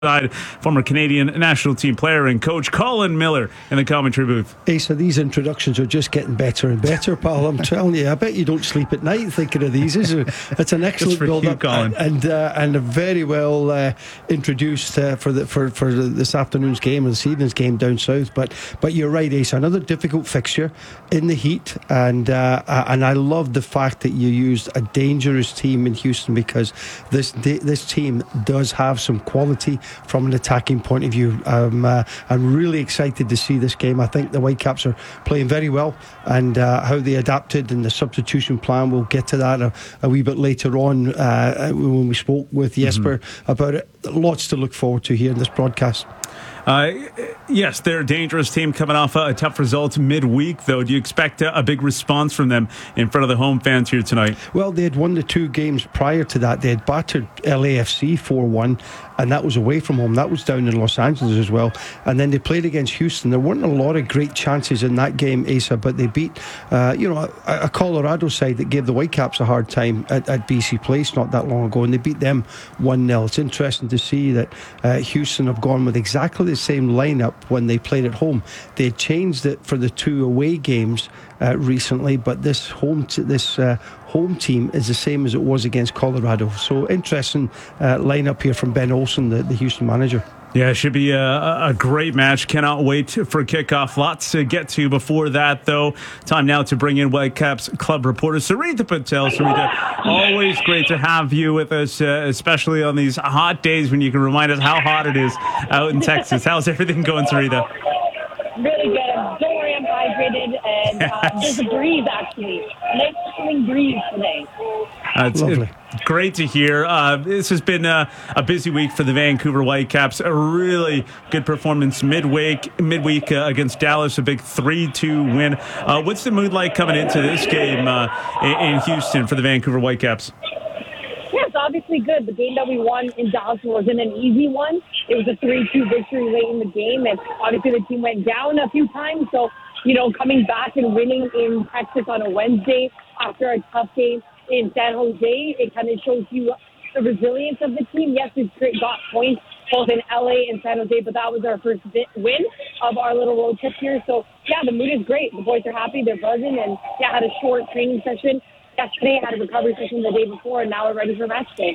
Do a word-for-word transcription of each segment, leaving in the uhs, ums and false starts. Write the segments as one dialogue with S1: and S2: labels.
S1: Former Canadian national team player and coach Colin Miller in the commentary booth.
S2: Asa, these introductions are just getting better and better, pal. I'm telling you, I bet you don't sleep at night thinking of these. It's an excellent build up,
S1: Colin.
S2: and uh, and very well uh, introduced uh, for the for for this afternoon's game and this evening's game down south. But but you're right, Asa. Another difficult fixture in the heat, and uh, and I love the fact that you used a dangerous team in Houston, because this this team does have some quality from an attacking point of view. Um, uh, I'm really excited to see this game. I think the Whitecaps are playing very well, and uh, how they adapted and the substitution plan, we'll get to that a, a wee bit later on uh, when we spoke with Jesper mm-hmm. about it. Lots to look forward to here in this broadcast.
S1: Uh, yes, they're a dangerous team coming off a, a tough result midweek, though. Do you expect a, a big response from them in front of the home fans here tonight?
S2: Well, they had won the two games prior to that. They had battered L A F C four one, and that was away from home. That was down in Los Angeles as well. And then they played against Houston. There weren't a lot of great chances in that game, Asa, but they beat uh, you know a, a Colorado side that gave the Whitecaps a hard time at, at B C Place not that long ago, and they beat them one nil. It's interesting to see that uh, Houston have gone with exactly the same lineup when they played at home. They had changed it for the two away games uh, recently, but this home t- this uh, home team is the same as it was against Colorado. So interesting uh, lineup here from Ben Olsen, the, the Houston manager.
S1: Yeah, it should be a, a great match. Cannot wait for kickoff. Lots to get to before that, though. Time now to bring in Whitecaps club reporter Sarita Patel. Sarita, always great to have you with us, uh, especially on these hot days when you can remind us how hot it is out in Texas. How's everything going, Sarita?
S3: Really good. Don't worry, I'm hydrated, and uh, there's a breeze, actually. Nice cooling breeze today.
S1: Uh, it's
S2: Lovely.
S1: It, great to hear. Uh, this has been uh, a busy week for the Vancouver Whitecaps. A really good performance midweek, midweek uh, against Dallas, a big three two win. Uh, what's the mood like coming into this game uh, in, in Houston for the Vancouver Whitecaps?
S3: Yeah, it's obviously good. The game that we won in Dallas wasn't an easy one. It was a three two victory late in the game, and obviously the team went down a few times. So, you know, coming back and winning in Texas on a Wednesday after a tough game in San Jose, it kind of shows you the resilience of the team. Yes, we got points both in L A and San Jose, but that was our first win of our little road trip here. So, yeah, the mood is great. The boys are happy. They're buzzing, and, yeah, had a short training session yesterday, had a recovery session the day before, and now we're ready for match day.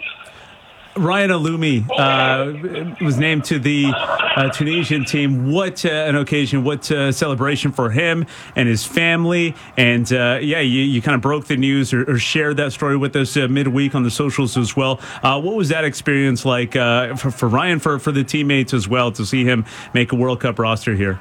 S1: Ryan Alumi uh, was named to the uh, Tunisian team. What uh, an occasion, what uh, celebration for him and his family. And uh, yeah, you, you kind of broke the news or, or shared that story with us uh, midweek on the socials as well. Uh, what was that experience like uh, for, for Ryan, for, for the teammates as well, to see him make a World Cup roster here?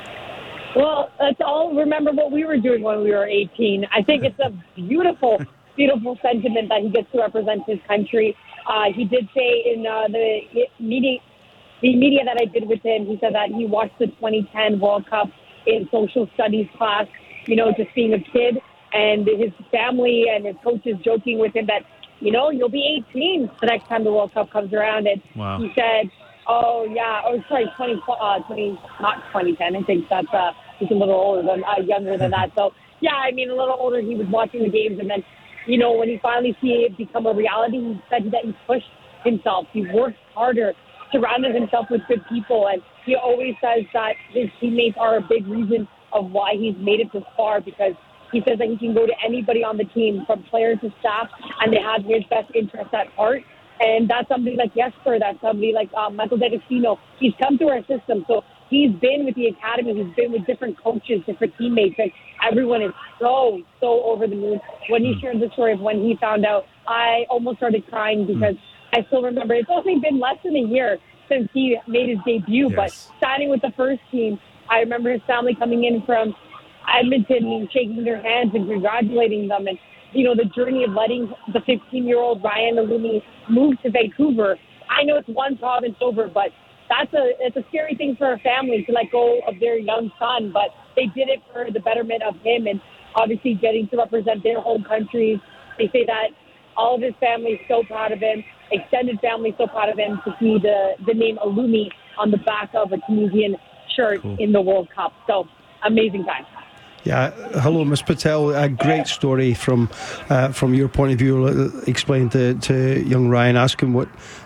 S3: Well, let's all remember what we were doing when we were eighteen. I think it's a beautiful, beautiful sentiment that he gets to represent his country. Uh, he did say in uh, the media, the media that I did with him, he said that he watched the twenty ten World Cup in social studies class, you know, just being a kid, and his family and his coaches joking with him that, you know, you'll be eighteen the next time the World Cup comes around. And
S1: wow.
S3: He said, oh, yeah, oh, sorry, twenty, uh, twenty, not twenty ten. I think that's, uh, he's a little older than, uh, younger than that. So, yeah, I mean, a little older, he was watching the games, and then, you know, when he finally see it become a reality, he said that he pushed himself. He worked harder, surrounded himself with good people, and he always says that his teammates are a big reason of why he's made it this far, because he says that he can go to anybody on the team, from player to staff, and they have his best interest at heart. And that's somebody like Jesper, that's somebody like um, Michael D'Agostino. He's come through our system, so he's been with the academy, he's been with different coaches, different teammates, and everyone is so, so over the moon. When he shared the story of when he found out, I almost started crying, because I still remember it's only been less than a year since he made his debut, yes. But signing with the first team, I remember his family coming in from Edmonton and shaking their hands and congratulating them, and you know, the journey of letting the fifteen-year-old Ryan Alumi move to Vancouver. I know it's one province over, but that's a it's a scary thing for a family to let go of their young son. But they did it for the betterment of him, and obviously getting to represent their home countries. They say that all of his family is so proud of him, extended family so proud of him, to see the, the name Alumi on the back of a Tunisian shirt cool. in the World Cup. So, amazing time.
S2: Yeah, hello, Miz Patel. A great story from uh, from your point of view. Explain to, to young Ryan, ask him what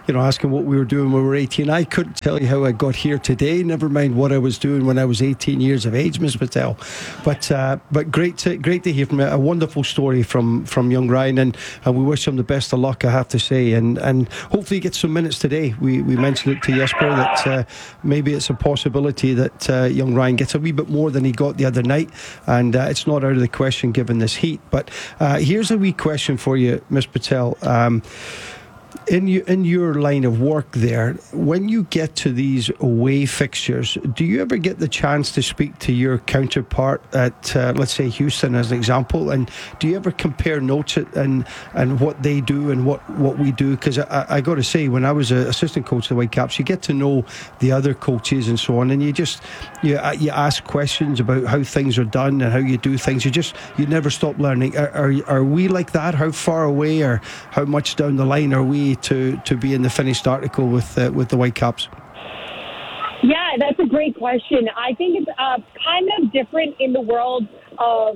S2: you know, asking what we were doing when we were eighteen. I couldn't tell you how I got here today, never mind what I was doing when I was eighteen years of age, Miz Patel. But uh, but great to, great to hear from you. A wonderful story from, from young Ryan, and, and we wish him the best of luck, I have to say. And, and hopefully he gets some minutes today. We, we mentioned it to Jesper that uh, maybe it's a possibility that uh, young Ryan gets a wee bit more than he got the other night, and uh, it's not out of the question given this heat. But uh, here's a wee question for you, Miz Patel. Um, In your, in your line of work there, when you get to these away fixtures, do you ever get the chance to speak to your counterpart at, uh, let's say, Houston as an example? And do you ever compare notes at, and and what they do and what, what we do? Because I, I got to say, when I was an assistant coach of the Whitecaps, you get to know the other coaches and so on, and you just you you ask questions about how things are done and how you do things. You just you never stop learning. Are are, are we like that? How far away or how much down the line are we to to be in the finished article with uh, with the Whitecaps?
S3: Yeah, that's a great question. I think it's uh, kind of different in the world of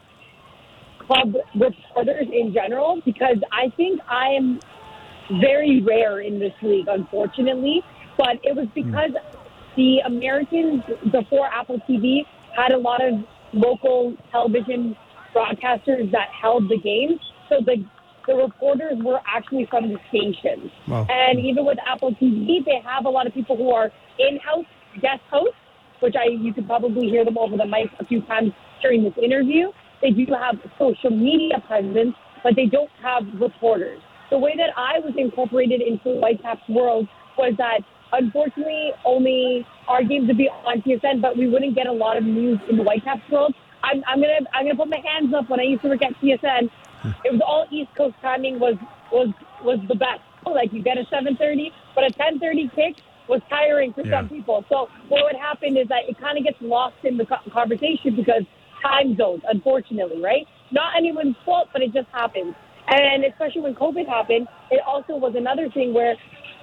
S3: club reporters in general, because I think I am very rare in this league, unfortunately. But it was because mm. the Americans before Apple T V had a lot of local television broadcasters that held the games. So the the reporters were actually from the stations. Wow. And even with Apple T V, they have a lot of people who are in-house guest hosts, which I you could probably hear them over the mic a few times during this interview. They do have social media presence, but they don't have reporters. The way that I was incorporated into the Whitecaps world was that, unfortunately, only our games would be on T S N, but we wouldn't get a lot of news in the Whitecaps world. I'm, I'm gonna I'm gonna put my hands up. When I used to work at T S N, it was all East Coast timing was was was the best. Like you get a seven thirty, but a ten thirty kick was tiring for yeah. some people. So what would happen is that it kind of gets lost in the conversation because time zones, unfortunately, right? Not anyone's fault, but it just happens. And especially when COVID happened, it also was another thing where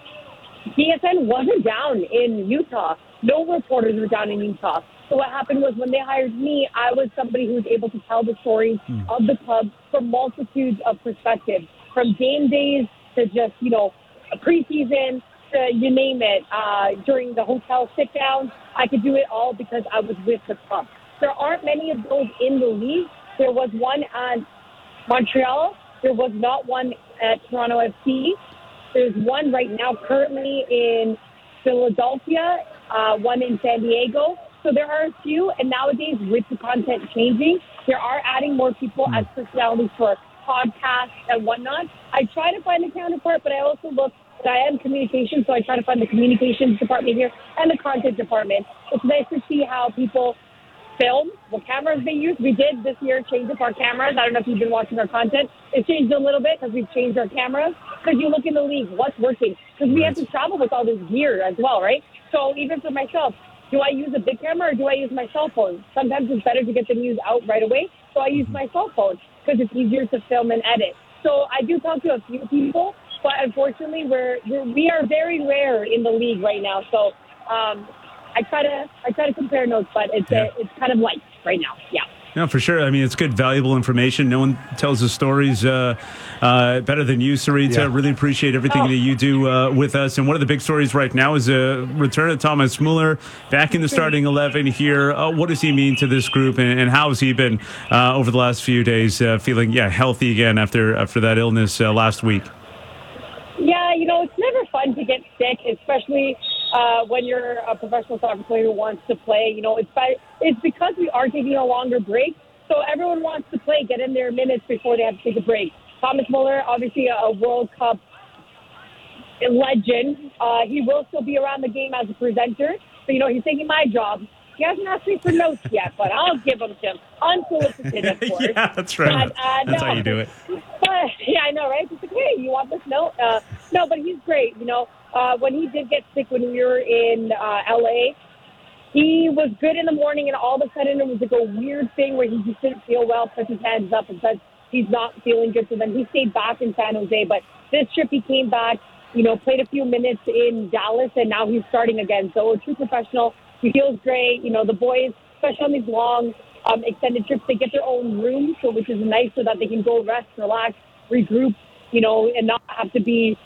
S3: T S N wasn't down in Utah. No reporters were down in Utah. So what happened was when they hired me, I was somebody who was able to tell the stories mm. of the club from multitudes of perspectives, from game days to just, you know, a preseason to you name it. Uh, during the hotel sit-downs, I could do it all because I was with the club. There aren't many of those in the league. There was one at Montreal. There was not one at Toronto F C. There's one right now currently in Philadelphia, uh, one in San Diego. So there are a few, and nowadays with the content changing, there are adding more people as personalities for podcasts and whatnot. I try to find a counterpart, but I also look that I am communications, so I try to find the communications department here and the content department. It's nice to see how people film, what cameras they use. We did this year change up our cameras. I don't know if you've been watching our content. It's changed a little bit because we've changed our cameras. Because you look in the league, what's working? Because we have to travel with all this gear as well, right? So even for myself, do I use a big camera or do I use my cell phone? Sometimes it's better to get the news out right away, so I use my cell phone because it's easier to film and edit. So I do talk to a few people, but unfortunately we're, we're we are very rare in the league right now. So um, I try to I try to compare notes, but it's yeah. a, it's kind of light right now. Yeah.
S1: No, for sure. I mean, it's good, valuable information. No one tells the stories uh, uh, better than you, Sarita. Yeah. Really appreciate everything oh. that you do uh, with us. And one of the big stories right now is a return of Thomas Muller back in the starting eleven here. Uh, what does he mean to this group, and, and how has he been uh, over the last few days, uh, feeling yeah healthy again after after that illness uh, last week?
S3: Yeah, you know, it's never fun to get sick, especially uh, when you're a professional soccer player who wants to play. You know, it's by, it's because we are taking a longer break, so everyone wants to play, get in their minutes before they have to take a break. Thomas Muller, obviously a, a World Cup legend. Uh, he will still be around the game as a presenter, so, you know, he's taking my job. He hasn't asked me for notes yet, but I'll give them to him. Unsolicited, of course.
S1: Yeah, that's right.
S3: But, uh,
S1: that's
S3: no.
S1: how you do it.
S3: But, yeah, I know, right? He's like, hey, you want this note? Uh, no, but he's great. You know, uh, when he did get sick when we were in uh, L A, he was good in the morning, and all of a sudden it was like a weird thing where he just didn't feel well, put his hands up and said he's not feeling good. So then he stayed back in San Jose. But this trip he came back, you know, played a few minutes in Dallas, and now he's starting again. So a true professional. He feels great. You know, the boys, especially on these long um, extended trips, they get their own room, so which is nice so that they can go rest, relax, regroup, you know, and not have to be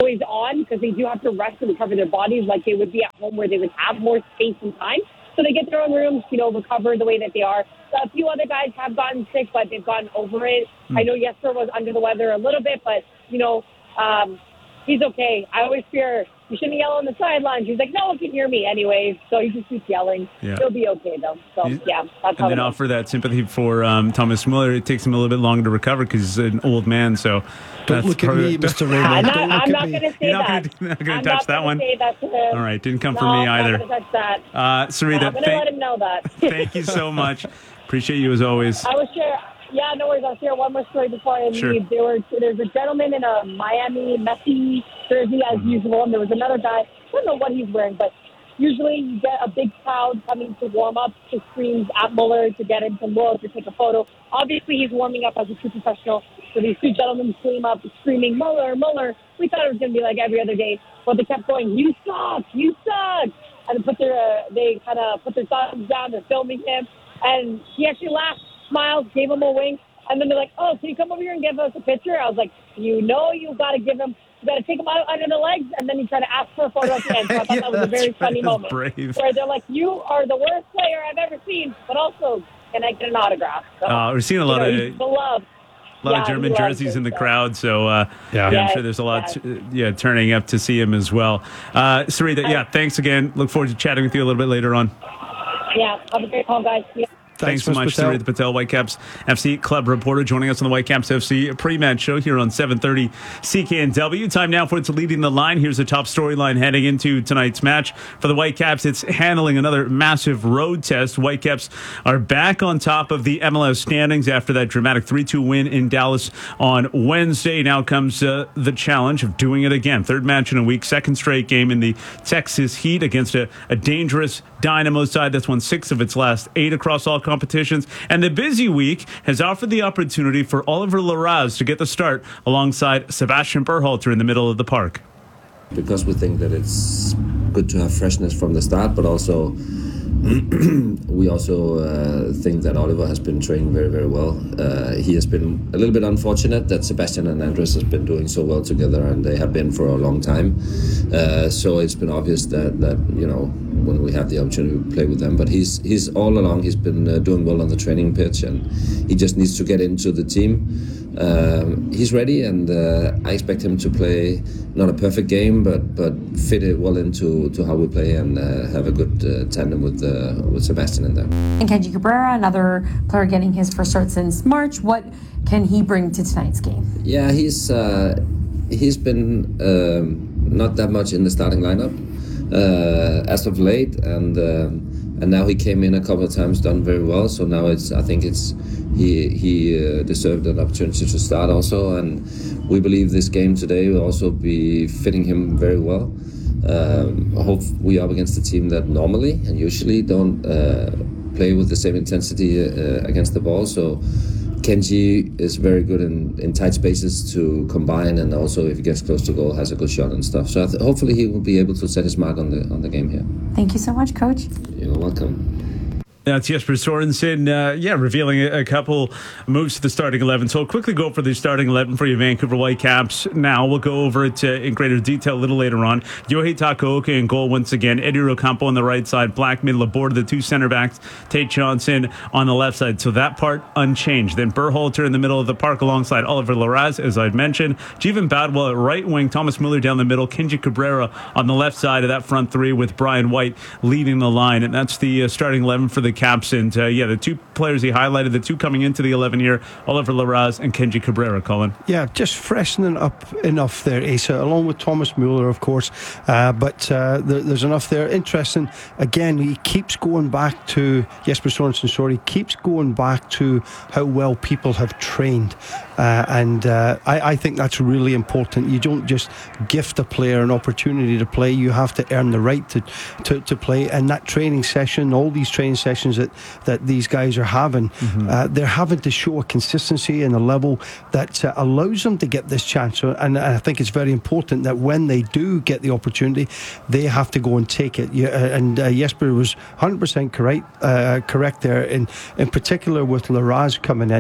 S3: always on because they do have to rest and recover their bodies like they would be at home where they would have more space and time. So they get their own rooms, you know, recover the way that they are. A few other guys have gotten sick, but they've gotten over it. Mm. I know Jesper was under the weather a little bit, but, you know, um, he's okay. I always fear you shouldn't yell on the sidelines. He's like, no one can hear me anyway. So he just keeps yelling. Yeah. He'll be okay, though. So, yeah. That's
S1: and then offer that sympathy for um, Thomas Muller. It takes him a little bit longer to recover because he's an old man. So
S2: don't look at me, Mister Raymond.
S3: I'm not, I'm not going to say
S1: You're
S3: that.
S1: Not going to touch that one?
S3: Say that to him.
S1: All right. Didn't come
S3: no,
S1: from me either.
S3: I'm not going to touch that.
S1: Uh, Sarita,
S3: I'm going to let him know that.
S1: Thank you so much. Appreciate you as always.
S3: I was sure. Yeah, no worries. I'll share one more story before I
S1: sure.
S3: leave. There were, there's a gentleman in a Miami Messi jersey as mm-hmm. usual, and there was another guy. I don't know what he's wearing, but usually you get a big crowd coming to warm up, to screams at Muller, to get him to look, to take a photo. Obviously, he's warming up as a true professional. So these two gentlemen came up screaming, Muller, Muller. We thought it was going to be like every other day, but they kept going, you suck, you suck. And they put their, uh, they kind of put their thumbs down. They're filming him. And he actually laughed, smiled, gave him a wink. And then they're like, oh, can you come over here and give us a picture? I was like, you know you got to give him, you got to take him out under the legs. And then you try to ask for a photo at the end. So I thought
S1: yeah,
S3: that was a very funny moment.
S1: Brave.
S3: Where they're like, you are the worst player I've ever seen, but also, can I get an autograph? So,
S1: uh, we're seeing a lot
S3: you know,
S1: of...
S3: beloved.
S1: A lot
S3: yeah,
S1: of German jerseys in the
S3: so.
S1: crowd, so uh, yeah. yeah, I'm sure there's a lot,
S3: yeah.
S1: T- yeah, turning up to see him as well. Uh, Sarita, yeah, thanks again. Look forward to chatting with you a little bit later on.
S3: Yeah, have a great call, guys. Yeah.
S1: Thanks, Thanks so much, Sarita Patel, Whitecaps F C club reporter, joining us on the Whitecaps F C pre-match show here on seven thirty C K N W. Time now for It's Leading the Line. Here's the top storyline heading into tonight's match. For the Whitecaps, it's handling another massive road test. Whitecaps are back on top of the M L S standings after that dramatic three two win in Dallas on Wednesday. Now comes uh, the challenge of doing it again. Third match in a week, second straight game in the Texas Heat against a, a dangerous Dynamo side that's won six of its last eight across all competitions. And the busy week has offered the opportunity for Oliver Larraz to get the start alongside Sebastian Berhalter in the middle of the park.
S4: Because we think that it's good to have freshness from the start, but also we also uh, think that Oliver has been training very, very well. Uh, he has been a little bit unfortunate that Sebastian and Andres has been doing so well together, and they have been for a long time. Uh, so it's been obvious that, that you know, when we have the opportunity to play with them. But he's he's all along he's been uh, doing well on the training pitch, and he just needs to get into the team. Um, he's ready, and uh, I expect him to play not a perfect game, but but fit it well into to how we play, and uh, have a good uh, tandem with uh, with Sebastian in there.
S5: And Kenji Cabrera, another player getting his first start since March. What can he bring to tonight's game?
S4: Yeah, he's uh, he's been um, not that much in the starting lineup uh, as of late, and um, and now he came in a couple of times, done very well. So now it's I think it's. He he uh, deserved an opportunity to start also, and we believe this game today will also be fitting him very well. Um, I hope we are up against a team that normally and usually don't uh, play with the same intensity uh, against the ball. So Kenji is very good in, in tight spaces to combine, and also if he gets close to goal, has a good shot and stuff. So I th- hopefully he will be able to set his mark on the on the game here.
S5: Thank you so much, Coach.
S4: You're welcome.
S1: That's Jesper Sorensen, uh, yeah, revealing a, a couple moves to the starting eleven. So I'll quickly go for the starting eleven for your Vancouver Whitecaps. Now we'll go over it uh, in greater detail a little later on. Yohei Takaoka in goal once again. Eddie Rocampo on the right side. Blackman, Laborda, the two center backs. Tate Johnson on the left side. So that part unchanged. Then Berhalter in the middle of the park alongside Oliver Larraz, as I'd mentioned. Jeevan Badwell at right wing. Thomas Muller down the middle. Kenji Cabrera on the left side of that front three with Brian White leading the line. And that's the uh, starting eleven for the Caps. And uh, yeah, the two players he highlighted, the two coming into the eleven here, Oliver Larraz and Kenji Cabrera, Colin.
S2: Yeah, just freshening up enough there, Asa, along with Thomas Muller, of course. Uh, but uh, there, there's enough there. Interesting, again, he keeps going back to, Jesper Sorensen, sorry, keeps going back to how well people have trained. Uh, and uh, I, I think that's really important. You don't just gift a player an opportunity to play. You have to earn the right to, to, to play. And that training session, all these training sessions that, that these guys are having, mm-hmm. uh, they're having to show a consistency and a level that uh, allows them to get this chance. So, and I think it's very important that when they do get the opportunity, they have to go and take it. Yeah, and uh, Jesper was one hundred percent correct, uh, correct there, in, in particular with Larraz coming in.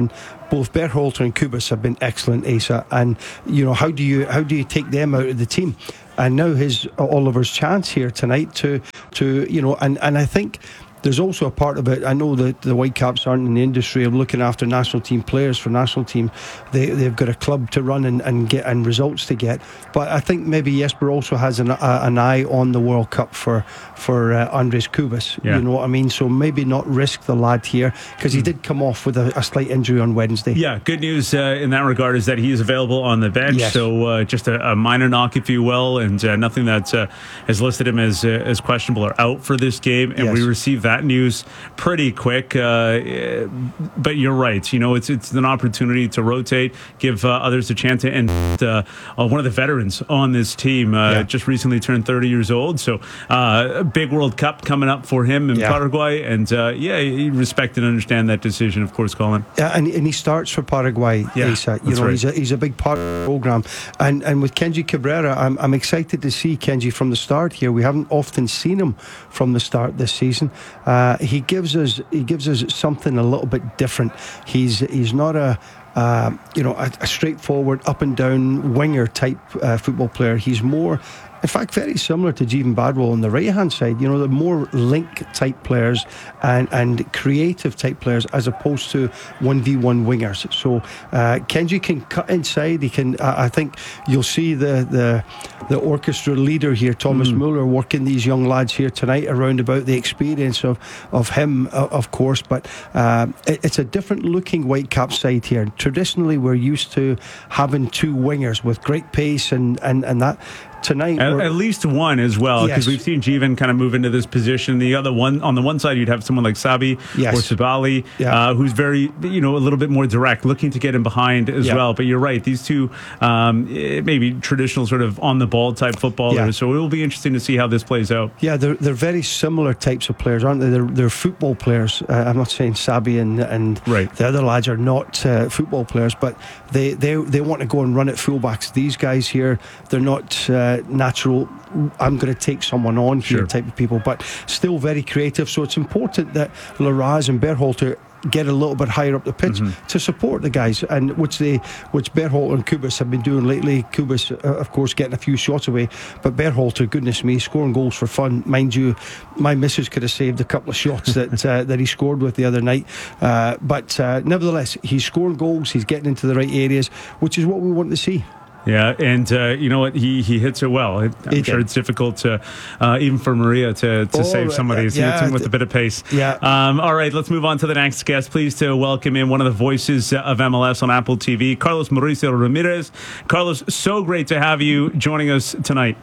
S2: both Berhalter and Kubas have been excellent, Asa. And you know, how do you how do you take them out of the team? And now his Oliver's chance here tonight to to you know, and and I think there's also a part of it. I know that the Whitecaps aren't in the industry of looking after national team players for national team. They they've got a club to run and, and get and results to get. But I think maybe Jesper also has an, uh, an eye on the World Cup for for uh, Andres Kubas.
S1: Yeah.
S2: You know what I mean? So maybe not risk the lad here, because he mm. did come off with a, a slight injury on Wednesday.
S1: Yeah, good news uh, in that regard is that he is available on the bench.
S2: Yes.
S1: So uh, just a, a minor knock, if you will, and uh, nothing that uh, has listed him as uh, as questionable or out for this game. And
S2: yes.
S1: we received that news pretty quick. Uh, but you're right. You know, it's it's an opportunity to rotate, give uh, others a chance. And uh, uh, one of the veterans on this team uh, yeah. just recently turned thirty years old. So uh, a big World Cup coming up for him in
S2: yeah.
S1: Paraguay. And uh, yeah, you respect and understand that decision, of course, Colin.
S2: Yeah, and, and he starts for Paraguay.
S1: Yeah,
S2: Asa. You know,
S1: right.
S2: he's a he's a big part of the program. And and with Kenji Cabrera, I'm I'm excited to see Kenji from the start here. We haven't often seen him from the start this season. Uh, he gives us he gives us something a little bit different. He's he's not a uh, you know a, a straightforward up and down winger type uh, football player. He's more, in fact, very similar to Jeevan Badwal on the right hand side. You know, the more link type players and and creative type players as opposed to one v one wingers. So uh, Kenji can cut inside. He can. Uh, I think you'll see the the the orchestra leader here, Thomas mm. Muller, working these young lads here tonight around about the experience of of him, uh, of course. But uh, it, it's a different looking Whitecap side here. Traditionally, we're used to having two wingers with great pace and and and that. Tonight,
S1: at, at least one as well, because
S2: yes.
S1: we've seen Jeevan kind of move into this position. The other one, on the one side, you'd have someone like Sabi
S2: yes.
S1: or Sabali,
S2: yeah.
S1: uh, who's very, you know, a little bit more direct, looking to get in behind as
S2: yeah.
S1: well. But you're right; these two, um, maybe traditional sort of on the ball type footballers. Yeah. So it will be interesting to see how this plays out.
S2: Yeah, they're they're very similar types of players, aren't they? They're they're football players. Uh, I'm not saying Sabi and and
S1: right.
S2: the other lads are not uh, football players, but they, they they want to go and run at fullbacks. These guys here, they're not uh, natural. I'm going to take someone on here
S1: sure.
S2: type of people, but still very creative. So it's important that Larraz and Berhalter get a little bit higher up the pitch mm-hmm. to support the guys, and which they, which Berhalter and Kubas have been doing lately. Kubas, uh, of course, getting a few shots away, but Berhalter, goodness me, scoring goals for fun. Mind you, my missus could have saved a couple of shots that uh, that he scored with the other night. Uh, but uh, nevertheless, he's scoring goals. He's getting into the right areas, which is what we want to see.
S1: Yeah, and uh, you know what? He he hits it well. I'm
S2: he
S1: sure
S2: did.
S1: It's difficult to, uh, even for Maria to, to
S2: oh,
S1: save somebody. He
S2: yeah,
S1: hits him with a bit of pace.
S2: Yeah.
S1: Um, all right, let's move on to the next guest. Pleased to welcome in one of the voices of M L S on Apple T V, Carlos Mauricio Ramirez. Carlos, so great to have you joining us tonight.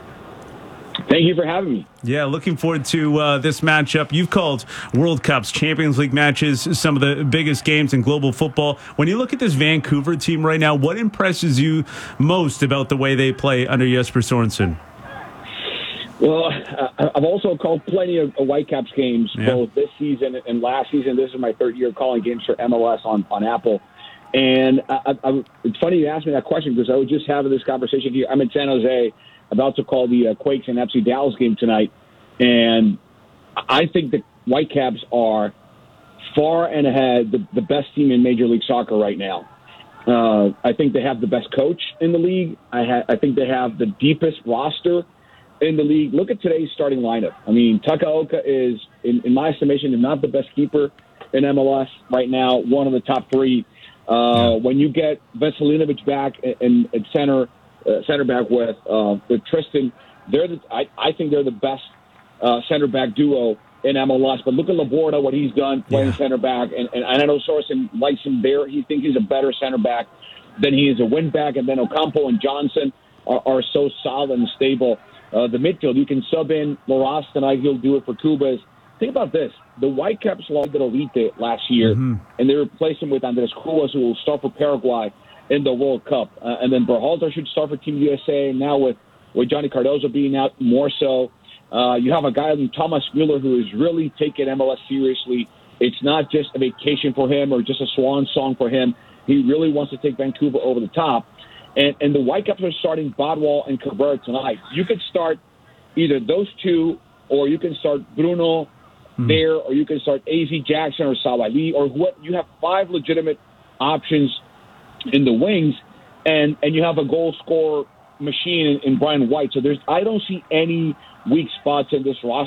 S6: Thank you for having me.
S1: Yeah, looking forward to uh, this matchup. You've called World Cups, Champions League matches, some of the biggest games in global football. When you look at this Vancouver team right now, what impresses you most about the way they play under Jesper Sorensen?
S6: Well, uh, I've also called plenty of Whitecaps games, yeah. both this season and last season. This is my third year calling games for M L S on, on Apple. And I, I, it's funny you asked me that question, because I was just having this conversation here. I'm in San Jose, about to call the uh, Quakes and F C Dallas game tonight, and I think the Whitecaps are far and ahead the, the best team in Major League Soccer right now. Uh, I think they have the best coach in the league. I, ha- I think they have the deepest roster in the league. Look at today's starting lineup. I mean, Takaoka is, in, in my estimation, is not the best keeper in M L S right now, one of the top three. Uh, yeah. When you get Veselinovic back in, in center, Uh, center back with uh, with Tristan, they're the, I, I think they're the best uh, center back duo in M L S. But look at Laborda, what he's done playing yeah. center back, and, and I know Sorensen likes him there. He thinks he's a better center back than he is a wing back. And then Ocampo and Johnson are, are so solid and stable. Uh, the midfield, you can sub in Larraz tonight. He'll do it for Kubas. Think about this: the Whitecaps lost to Elite last year, mm-hmm. and they replaced him with Andres Cuevas, who will start for Paraguay in the World Cup. Uh, and then Berhalter should start for Team U S A. Now with, with Johnny Cardozo being out more so. Uh, you have a guy like Thomas Müller who is really taking M L S seriously. It's not just a vacation for him or just a swan song for him. He really wants to take Vancouver over the top. And, and the Whitecaps are starting Badwal and Cabrera tonight. You could start either those two, or you can start Bruno mm. there, or you can start A Z Jackson or Salali, or what. You have five legitimate options in the wings, and, and you have a goal scorer machine in, in Brian White. So there's I don't see any weak spots in this roster.